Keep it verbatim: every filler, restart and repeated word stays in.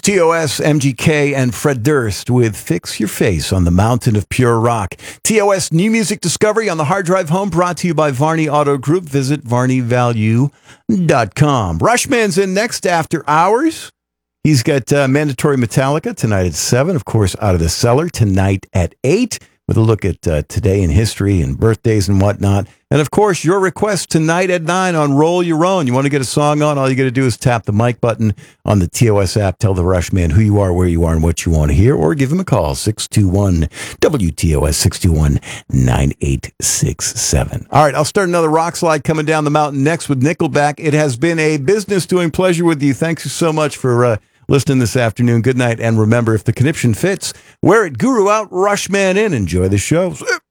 T O S, M G K, and Fred Durst with Fix Your Face on the Mountain of Pure Rock. T O S New Music Discovery on the Hard Drive Home, brought to you by Varney Auto Group. Visit varney value dot com. Rushman's in next after hours. He's got uh, Mandatory Metallica tonight at seven. Of course, Out of the Cellar tonight at eight, with a look at uh, today in history and birthdays and whatnot. And, of course, your request tonight at nine on Roll Your Own. You want to get a song on, all you got to do is tap the mic button on the T O S app. Tell the Rushman who you are, where you are, and what you want to hear, or give him a call, six two one W T O S, six two one, nine eight six seven. All right, I'll start another rock slide coming down the mountain next with Nickelback. It has been a business doing pleasure with you. Thanks so much for uh, listening this afternoon. Good night, and remember, if the conniption fits, wear it, guru out, Rushman in. Enjoy the show.